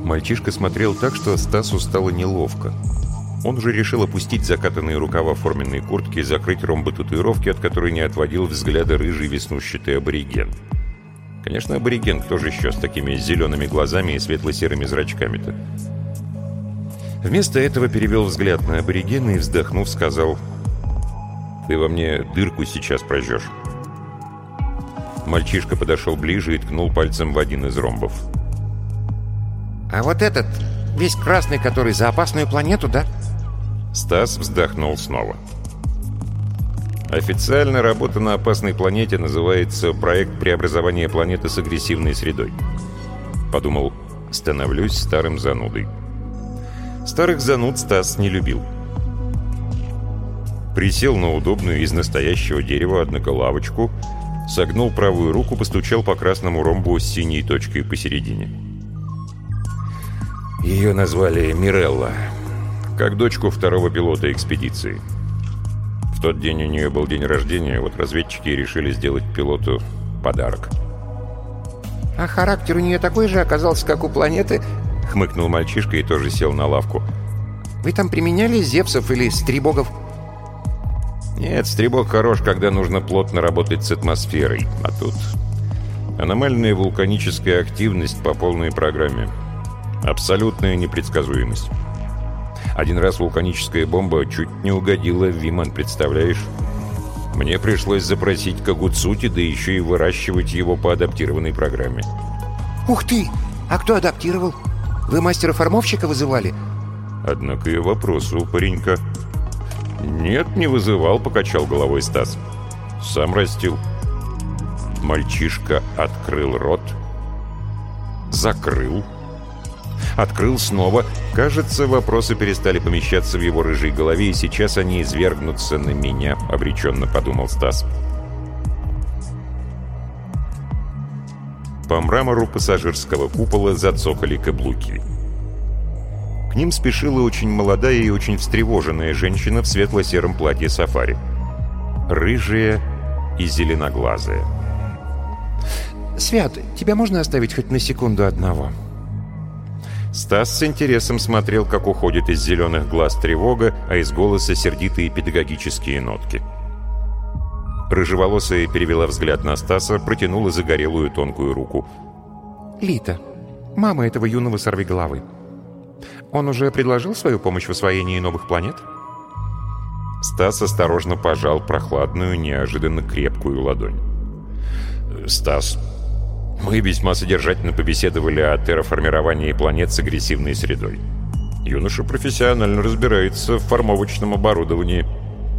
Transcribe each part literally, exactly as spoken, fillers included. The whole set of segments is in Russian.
Мальчишка смотрел так, что Стасу стало неловко. Он уже решил опустить закатанные рукава форменной куртки и закрыть ромбо-татуировки, от которой не отводил взгляда рыжий веснушчатый абориген. Конечно, абориген, кто же еще с такими зелеными глазами и светло-серыми зрачками-то? Вместо этого перевел взгляд на аборигена и, вздохнув, сказал: «Ты во мне дырку сейчас прожжешь». Мальчишка подошел ближе и ткнул пальцем в один из ромбов. «А вот этот, весь красный, который за опасную планету, да?» Стас вздохнул снова. Официально работа на опасной планете называется «Проект преобразования планеты с агрессивной средой». Подумал, становлюсь старым занудой. Старых зануд Стас не любил. Присел на удобную из настоящего дерева, однако, лавочку, согнул правую руку, постучал по красному ромбу с синей точкой посередине. Ее назвали Мирелла, как дочку второго пилота экспедиции. В тот день у нее был день рождения, вот разведчики решили сделать пилоту подарок. «А характер у нее такой же оказался, как у планеты?» — хмыкнул мальчишка и тоже сел на лавку. «Вы там применяли зевсов или стрибогов?» «Нет, стрибог хорош, когда нужно плотно работать с атмосферой. А тут аномальная вулканическая активность по полной программе. Абсолютная непредсказуемость. Один раз вулканическая бомба чуть не угодила в Виман, представляешь? Мне пришлось запросить Кагуцути, да еще и выращивать его по адаптированной программе». «Ух ты! А кто адаптировал? Вы мастера-формовщика вызывали?» Однако и вопрос у паренька. «Нет, не вызывал», — покачал головой Стас. «Сам растил». Мальчишка открыл рот, закрыл, открыл снова. Кажется, вопросы перестали помещаться в его рыжей голове, и сейчас они извергнутся на меня, — обреченно подумал Стас. По мрамору пассажирского купола зацокали каблуки. К ним спешила очень молодая и очень встревоженная женщина в светло-сером платье сафари. Рыжая и зеленоглазая. «Свят, тебя можно оставить хоть на секунду одного?» Стас с интересом смотрел, как уходит из зеленых глаз тревога, а из голоса сердитые педагогические нотки. Рыжеволосая перевела взгляд на Стаса, протянула загорелую тонкую руку. «Лита, мама этого юного сорвиголовы. Он уже предложил свою помощь в освоении новых планет?» Стас осторожно пожал прохладную, неожиданно крепкую ладонь. «Стас, мы весьма содержательно побеседовали о терраформировании планет с агрессивной средой. Юноша профессионально разбирается в формовочном оборудовании».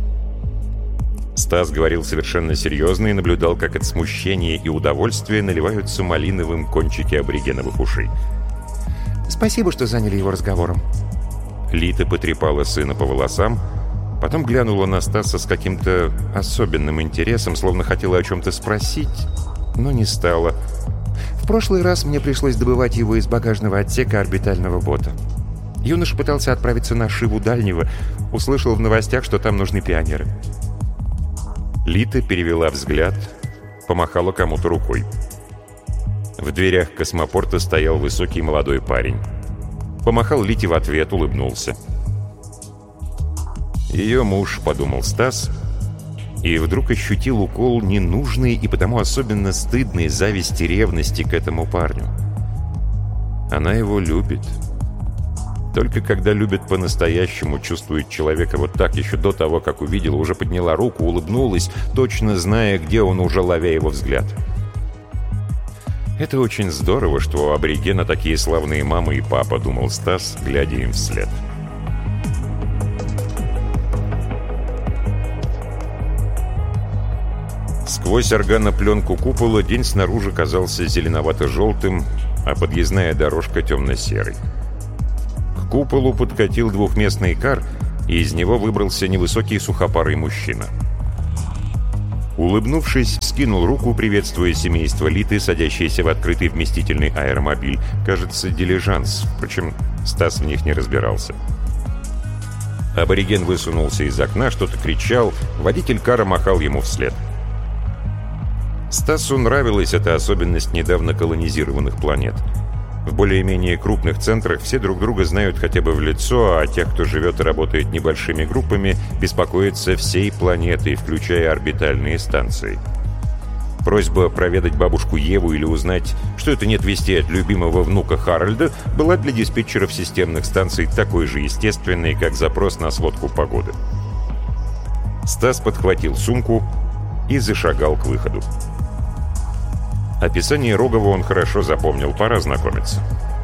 Стас говорил совершенно серьезно и наблюдал, как от смущения и удовольствия наливаются малиновым кончики аборигеновых ушей. «Спасибо, что заняли его разговором». Лита потрепала сына по волосам, потом глянула на Стаса с каким-то особенным интересом, словно хотела о чем-то спросить, но не стала. «В прошлый раз мне пришлось добывать его из багажного отсека орбитального бота. Юноша пытался отправиться на Шиву Дальнего, услышал в новостях, что там нужны пионеры». Лита перевела взгляд, помахала кому-то рукой. В дверях космопорта стоял высокий молодой парень. Помахал Лите в ответ, улыбнулся. «Ее муж», — подумал Стас, и вдруг ощутил укол ненужной и потому особенно стыдной зависти и ревности к этому парню. Она его любит. Только когда любит по-настоящему, чувствует человека вот так, еще до того, как увидела, уже подняла руку, улыбнулась, точно зная, где он, уже ловя его взгляд. «Это очень здорово, что у аборигена такие славные мама и папа», — думал Стас, глядя им вслед. Сквозь органопленку купола день снаружи казался зеленовато-желтым, а подъездная дорожка темно-серой. К куполу подкатил двухместный кар, и из него выбрался невысокий сухопарый мужчина. Улыбнувшись, скинул руку, приветствуя семейство Литы, садящееся в открытый вместительный аэромобиль. Кажется, дилижанс. Впрочем, Стас в них не разбирался. Абориген высунулся из окна, что-то кричал, водитель кара махал ему вслед. Стасу нравилась эта особенность недавно колонизированных планет. В более-менее крупных центрах все друг друга знают хотя бы в лицо, а тех, кто живет и работает небольшими группами, беспокоятся всей планетой, включая орбитальные станции. Просьба проведать бабушку Еву или узнать, что это нет вести от любимого внука Харальда, была для диспетчеров системных станций такой же естественной, как запрос на сводку погоды. Стас подхватил сумку и зашагал к выходу. Описание Рогова он хорошо запомнил, пора знакомиться.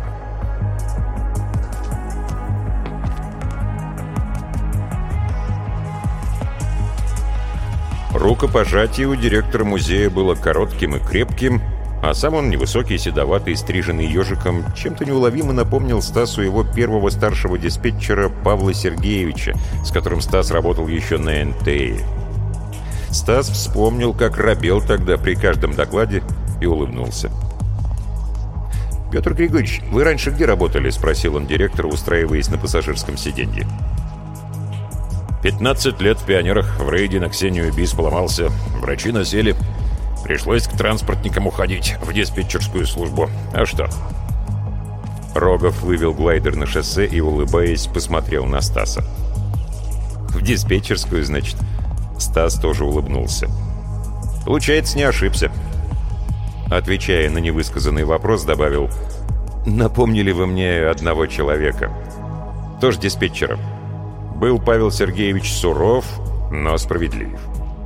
Рукопожатие у директора музея было коротким и крепким, а сам он, невысокий, седоватый, стриженный ежиком, чем-то неуловимо напомнил Стасу его первого старшего диспетчера Павла Сергеевича, с которым Стас работал еще на эн тэ и. Стас вспомнил, как робел тогда при каждом докладе, и улыбнулся. «Петр Григорьевич, вы раньше где работали?» — спросил он директора, устраиваясь на пассажирском сиденье. «пятнадцать лет в пионерах, в рейде на Ксению Бис поломался. Врачи насели. Пришлось к транспортникам уходить, в диспетчерскую службу. А что?» Рогов вывел глайдер на шоссе и, улыбаясь, посмотрел на Стаса. «В диспетчерскую, значит?» Стас тоже улыбнулся. «Получается, не ошибся». Отвечая на невысказанный вопрос, добавил: «Напомнили вы мне одного человека. Тоже диспетчера. Был Павел Сергеевич суров, но справедлив».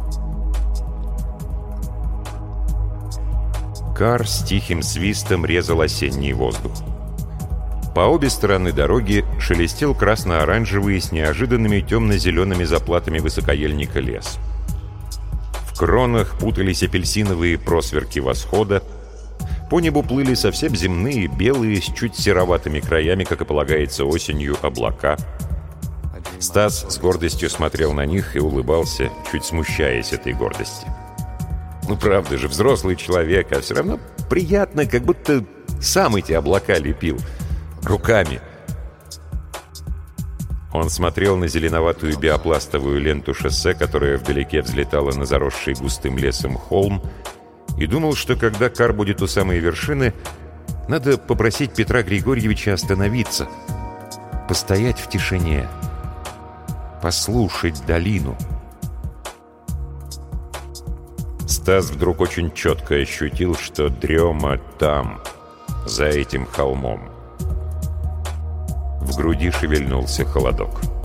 Кар с тихим свистом резал осенний воздух. По обе стороны дороги шелестел красно-оранжевый с неожиданными темно-зелеными заплатами высокоельника лес. В кронах путались апельсиновые просверки восхода. По небу плыли совсем земные, белые, с чуть сероватыми краями, как и полагается осенью, облака. Стас с гордостью смотрел на них и улыбался, чуть смущаясь этой гордости. Ну правда же, взрослый человек, а все равно приятно, как будто сам эти облака лепил. Руками. Он смотрел на зеленоватую биопластовую ленту шоссе, которая вдалеке взлетала на заросший густым лесом холм, и думал, что когда Кар будет у самой вершины, надо попросить Петра Григорьевича остановиться, постоять в тишине, послушать долину. Стас вдруг очень четко ощутил, что дрема там, за этим холмом. В груди шевельнулся холодок.